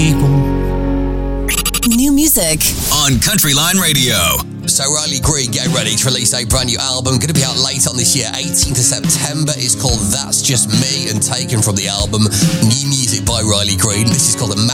New music on Country Line Radio. So Riley Green getting ready to release a brand new album, going to be out later on this year, 18th of September. It's called That's Just Me and taken from the album New Music by Riley Green. This is called